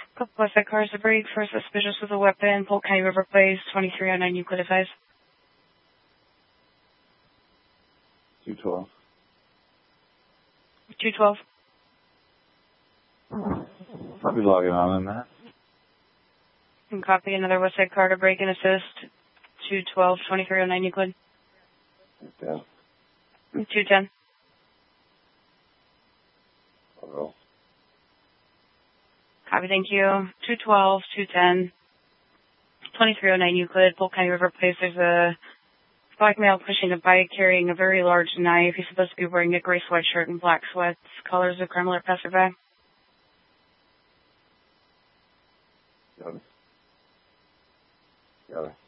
Couple Westside cars to break for suspicious with a weapon. Polk County River Place, 2309 Euclid advised. 212. 212. I'll be logging on in that. And copy another Westside car to break and assist. 212, 2309 Euclid. Yeah. 210. Hello. Copy, thank you. 212, 210, 2309 Euclid, Polk County River Place. There's a black male pushing a bike carrying a very large knife. He's supposed to be wearing a gray sweatshirt and black sweats. Colors of criminal or passerby. Got it. Got it.